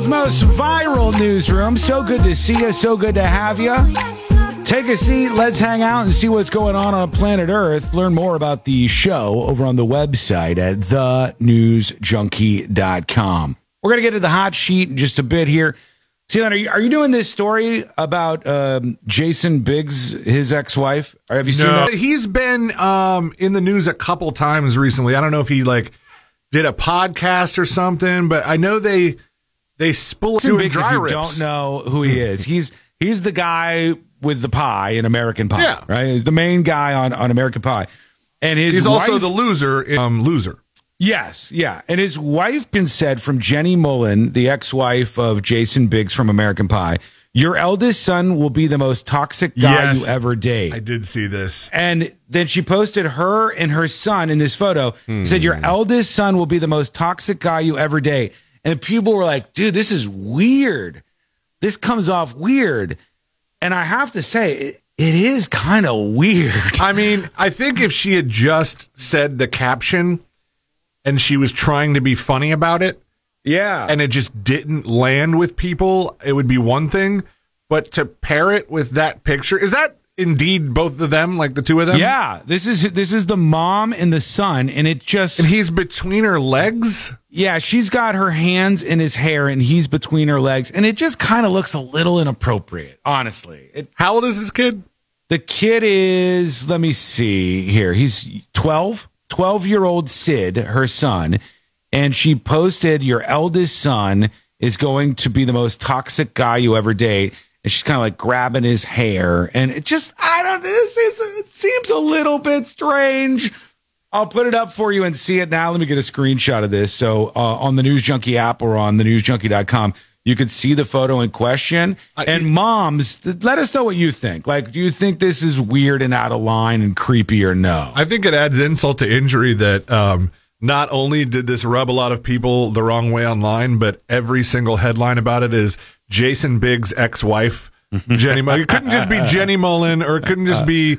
world's most viral newsroom. So good to see you. So good to have you. Take a seat. Let's hang out and see what's going on planet Earth. Learn more about the show over on the website at thenewsjunkie.com. We're going to get to the hot sheet in just a bit here. Ceylon, are you doing this story about Jason Biggs, his ex-wife? Or have you seen that? He's been in the news a couple times recently. I don't know if he did a podcast or something, but I know they split Biggs, dry rips. If you don't know who he is, he's the guy with the pie in American Pie, right? He's the main guy on American Pie, and he's also the loser in Loser. Yes, yeah. And his wife been said from Jenny Mullen, the ex-wife of Jason Biggs from American Pie, your eldest son will be the most toxic guy you ever date. I did see this. And then she posted her and her son in this photo. Said, your eldest son will be the most toxic guy you ever date. And people were like, dude, this is weird. This comes off weird. And I have to say, it is kind of weird. I mean, I think if she had just said the caption and she was trying to be funny about it, and it just didn't land with people, it would be one thing. But to pair it with that picture, is that indeed both of them, like the two of them? Yeah, this is the mom and the son, and it just... And he's between her legs? Yeah, she's got her hands in his hair, and he's between her legs, and it just kind of looks a little inappropriate, honestly. How old is this kid? The kid is, let me see here, he's 12. 12-year-old Sid, her son, and she posted, your eldest son is going to be the most toxic guy you ever date. And she's kind of like grabbing his hair. And it just, it seems a little bit strange. I'll put it up for you and see it now. Let me get a screenshot of this. So on the News Junkie app or on thenewsjunkie.com, you could see the photo in question. And moms, let us know what you think. Like, do you think this is weird and out of line and creepy or no? I think it adds insult to injury that not only did this rub a lot of people the wrong way online, but every single headline about it is Jason Biggs' ex-wife, Jenny Mullen. It couldn't just be Jenny Mullen, or it couldn't just be,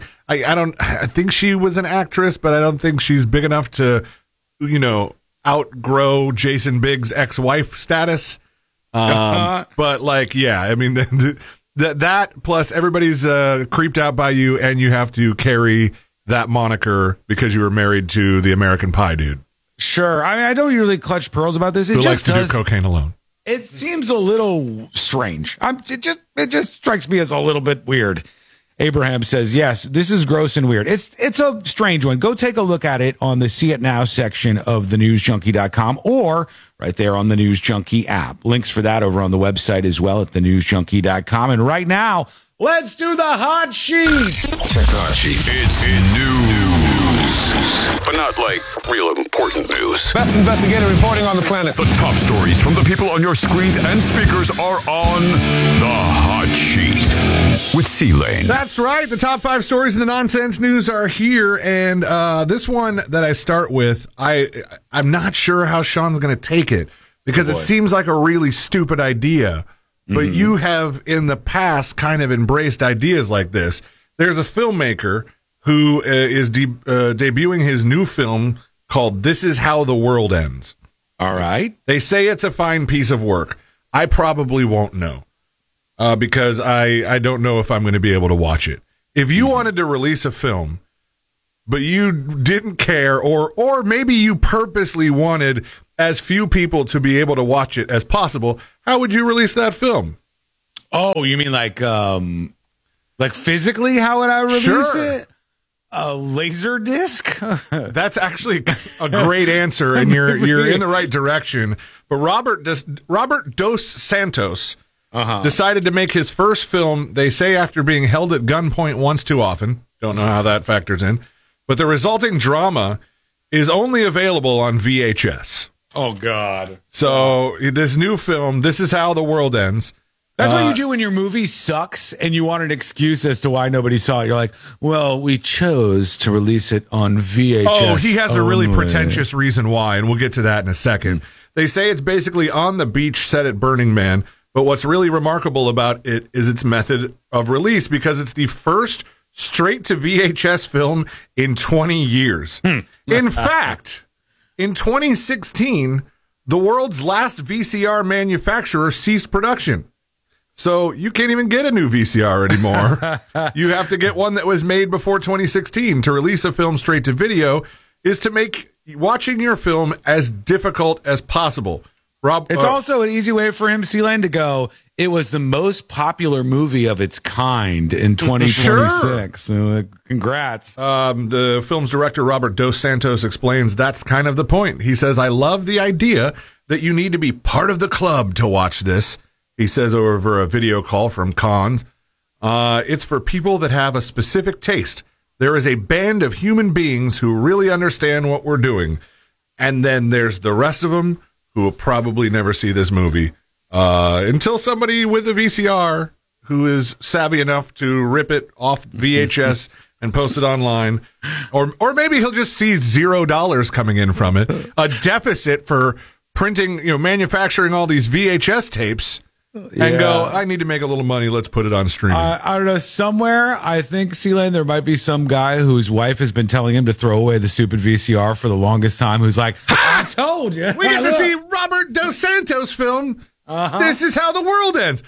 I think she was an actress, but I don't think she's big enough to, outgrow Jason Biggs' ex-wife status. But I mean, that plus everybody's creeped out by you, and you have to carry that moniker because you were married to the American Pie dude. Sure. I mean, I don't usually clutch pearls about this. Who likes to do cocaine alone. It seems a little strange. It just strikes me as a little bit weird. Abraham says, yes, this is gross and weird. It's a strange one. Go take a look at it on the See It Now section of thenewsjunkie.com or right there on the News Junkie app. Links for that over on the website as well at thenewsjunkie.com. And right now, let's do the hot sheet. Check the hot sheet. It's news, but not like real important news. Best investigative reporting on the planet. The top stories from the people on your screens and speakers are on the hot sheet with C-Lane. That's right. The top 5 stories in the nonsense news are here, and this one that I start with, I'm not sure how Sean's going to take it because it seems like a really stupid idea. But you have, in the past, kind of embraced ideas like this. There's a filmmaker who is debuting his new film called This Is How the World Ends. All right. They say it's a fine piece of work. I probably won't know because I don't know if I'm going to be able to watch it. If you wanted to release a film, but you didn't care, or maybe you purposely wanted as few people to be able to watch it as possible, how would you release that film? Oh, you mean like physically? How would I release it? A laser disc? That's actually a great answer, and you're in the right direction. But Robert Dos Santos decided to make his first film, they say, after being held at gunpoint once too often. Don't know how that factors in. But the resulting drama is only available on VHS. Oh, God. So this new film, This Is How the World Ends. That's what you do when your movie sucks and you want an excuse as to why nobody saw it. You're like, well, we chose to release it on VHS. Oh, he has a really pretentious reason why, and we'll get to that in a second. They say it's basically on the beach set at Burning Man, but what's really remarkable about it is its method of release, because it's the first straight-to-VHS film in 20 years. In fact, in 2016, the world's last VCR manufacturer ceased production. So you can't even get a new VCR anymore. You have to get one that was made before 2016. To release a film straight to video is to make watching your film as difficult as possible. Rob, it's also an easy way for him, C-Lane, to go, it was the most popular movie of its kind in 2026. Sure. So, congrats. The film's director, Robert Dos Santos, explains that's kind of the point. He says, I love the idea that you need to be part of the club to watch this. He says over a video call from Cannes, it's for people that have a specific taste. There is a band of human beings who really understand what we're doing. And then there's the rest of them who will probably never see this movie until somebody with a VCR who is savvy enough to rip it off VHS and post it online. Or maybe he'll just see $0 coming in from it. A deficit for printing, manufacturing all these VHS tapes. And go, I need to make a little money. Let's put it on streaming. I don't know. Somewhere, I think, C-Lane, there might be some guy whose wife has been telling him to throw away the stupid VCR for the longest time, who's like, I told you. We get to see Robert Dos Santos film. This is how the world ends.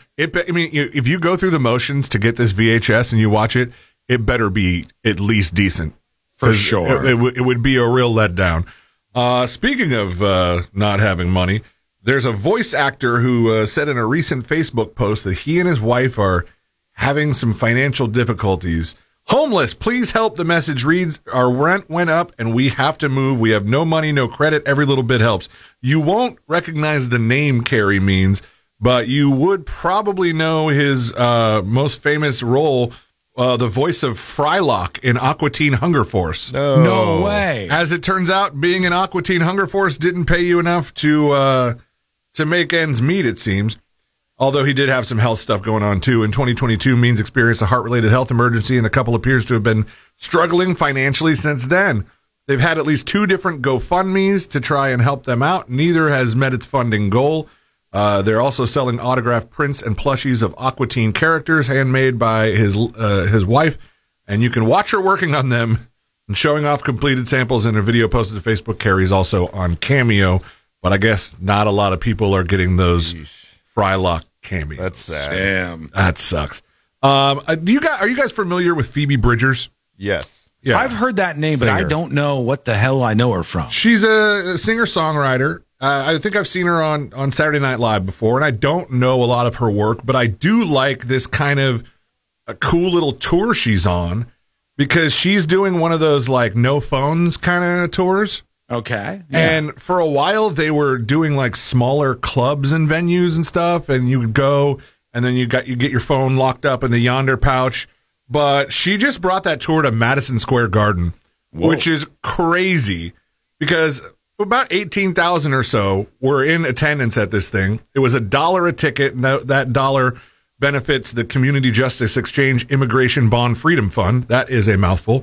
If you go through the motions to get this VHS and you watch it, it better be at least decent. For sure. It would be a real letdown. Speaking of not having money, there's a voice actor who said in a recent Facebook post that he and his wife are having some financial difficulties. Homeless, please help. The message reads, our rent went up and we have to move. We have no money, no credit. Every little bit helps. You won't recognize the name Carey Means, but you would probably know his most famous role, the voice of Frylock in Aqua Teen Hunger Force. No way. As it turns out, being in Aqua Teen Hunger Force didn't pay you enough to make ends meet, it seems. Although he did have some health stuff going on, too. In 2022, Means experienced a heart-related health emergency, and the couple appears to have been struggling financially since then. They've had at least 2 different GoFundMes to try and help them out. Neither has met its funding goal. They're also selling autographed prints and plushies of Aqua Teen characters handmade by his wife, and you can watch her working on them and showing off completed samples in a video posted to Facebook. Carey's also on Cameo, but I guess not a lot of people are getting those Frylock cameos. That's sad. Damn. That sucks. Are you guys familiar with Phoebe Bridgers? Yes. Yeah. I've heard that name, but I Singer. don't know what the hell I know her from. She's a singer-songwriter. I think I've seen her on Saturday Night Live before, and I don't know a lot of her work, but I do like this kind of a cool little tour she's on, because she's doing one of those like no phones kind of tours. Okay. And for a while, they were doing like smaller clubs and venues and stuff, and you would go, and then you get your phone locked up in the Yonder pouch. But she just brought that tour to Madison Square Garden, which is crazy, because about 18,000 or so were in attendance at this thing. It was $1 a ticket, and that dollar benefits the Community Justice Exchange Immigration Bond Freedom Fund. That is a mouthful,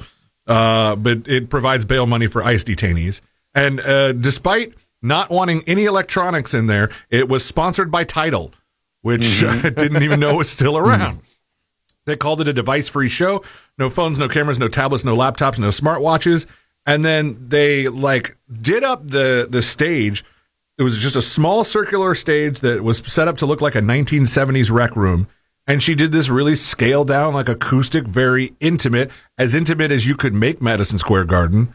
but it provides bail money for ICE detainees. And despite not wanting any electronics in there, it was sponsored by Tidal, which I didn't even know was still around. They called it a device-free show. No phones, no cameras, no tablets, no laptops, no smartwatches. And then they did up the stage. It was just a small circular stage that was set up to look like a 1970s rec room. And she did this really scaled down, acoustic, very intimate as you could make Madison Square Garden.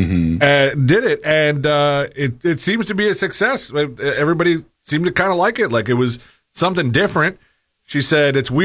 Did it, and it seems to be a success. Everybody seemed to kind of like it. Like it was something different. She said, it's weird.